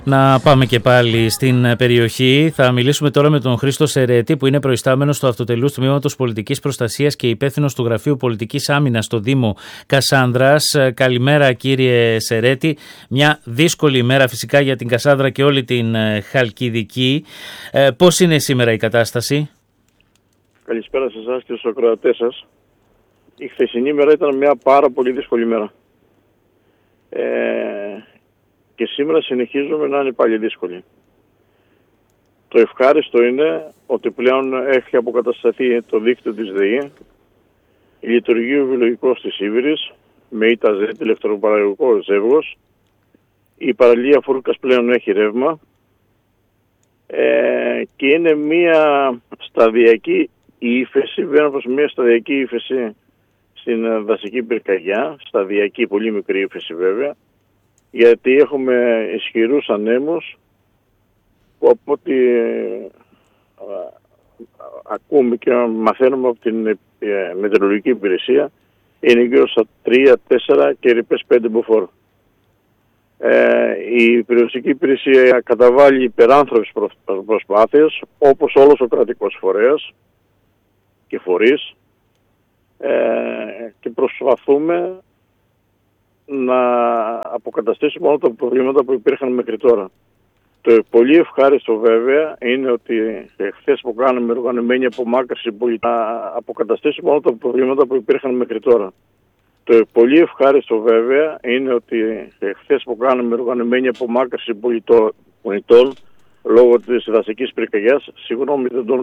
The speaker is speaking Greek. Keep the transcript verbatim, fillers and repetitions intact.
Να πάμε και πάλι στην περιοχή. Θα μιλήσουμε τώρα με τον Χρήστο Σερέτη, που είναι προϊστάμενος του Αυτοτελούς Τμήματος Πολιτικής Προστασίας και υπεύθυνος του Γραφείου Πολιτικής Άμυνας στο Δήμο Κασάνδρας. Καλημέρα, κύριε Σερέτη. Μια δύσκολη ημέρα φυσικά για την Κασάνδρα και όλη την Χαλκιδική. Ε, πώς είναι σήμερα η κατάσταση? Καλησπέρα σε εσάς και στους ακροατές σας. Η χθεσινή μέρα ήταν μια πάρα πολύ δύσκολη μέρα. Ε, και σήμερα συνεχίζουμε να είναι πάλι δύσκολη. Το ευχάριστο είναι ότι πλέον έχει αποκατασταθεί το δίκτυο της ΔΕΗ, λειτουργεί ο βιολογικός της Σίβηρης με ΙΤΑΖΕ, ηλεκτροπαραγωγικό ζεύγος, η παραλία Φούρκας πλέον έχει ρεύμα ε, και είναι μια σταδιακή ύφεση, βέβαια προς μια σταδιακή ύφεση στην δασική πυρκαγιά, σταδιακή, πολύ μικρή ύφεση βέβαια, γιατί έχουμε ισχυρούς ανέμους που από ό,τι ακούμε και μαθαίνουμε από την ε, μετεωρολογική υπηρεσία είναι γύρω στα τρία τέσσερα και ρηπές πέντε μποφόρ. Ε, η περιοριστική υπηρεσία καταβάλει υπεράνθρωπες προσπάθειες, όπως όλος ο κρατικός φορέας και φορείς, ε, και προσπαθούμε να αποκαταστήσουμε όλα τα προβλήματα που υπήρχαν μέχρι τώρα. Το πολύ ευχάριστο βέβαια είναι ότι χθες που κάναμε οργανωμένη απομάκρυνση πολιτών, να αποκαταστήσουμε όλα τα προβλήματα που υπήρχαν μέχρι τώρα. Το πολύ ευχάριστο βέβαια είναι ότι χθες που κάναμε οργανωμένη απομάκρυνση πολιτών λόγω της δασικής πυρκαγιάς, συγγνώμη δεν τον